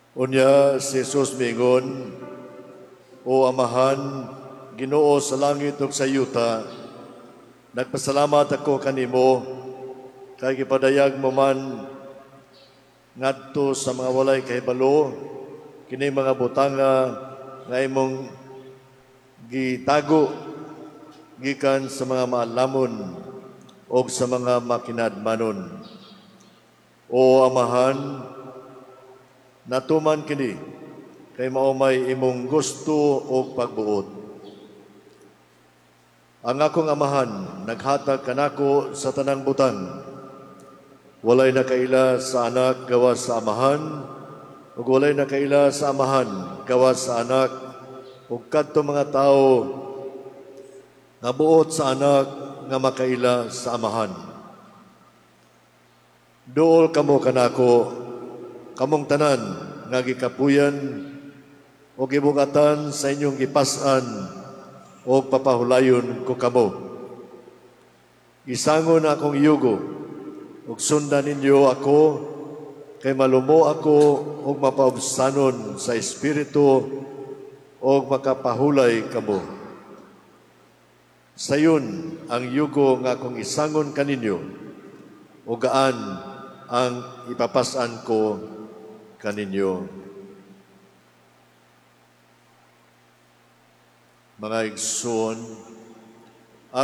Unya si Jesus mingon, O Amahan, Ginoo sa langit ug sa yuta, nagpasalamat ako kanimo kay gipadayag mo man ngadto sa mga walay kahibalo kini mga butanga nga imong gitago gikan sa mga maalamon o sa mga makinadmanon. O Amahan, natuman kini kay mao may imong gusto o pagbuot. Ang akong Amahan naghatag kanako sa tanang butang. Walay nakaila sa anak gawas sa Amahan, ug walay nakaila sa Amahan gawas sa anak, ug kadto mga tao nga buot sa anak nga makaila sa Amahan. Duol kamo kanako, kamong tanan nga gikapuyan o gibugatan sa inyong gipas-an o papahulayon ko kamo. Isangon akong yugo ug sundan ninyo ako kay malumo ako ug mapaubsanon sa espiritu ug makapahulay kamo. Sayon ang yugo nga akong isangon kaninyo ug gaan ang ipapas-an ko kaninyo. Mga igsoon,